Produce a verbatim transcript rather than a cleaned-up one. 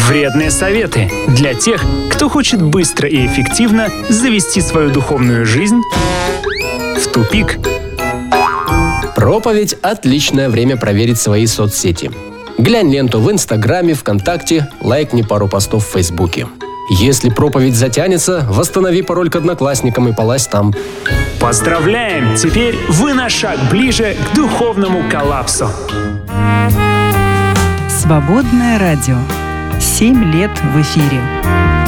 Вредные советы для тех, кто хочет быстро и эффективно завести свою духовную жизнь в тупик. Проповедь – отличное время проверить свои соцсети. Глянь ленту в Инстаграме, ВКонтакте, лайкни пару постов в Фейсбуке. Если проповедь затянется, восстанови пароль к Одноклассникам и полазь там. Поздравляем! Теперь вы на шаг ближе к духовному коллапсу. Свободное радио. Семь лет в эфире.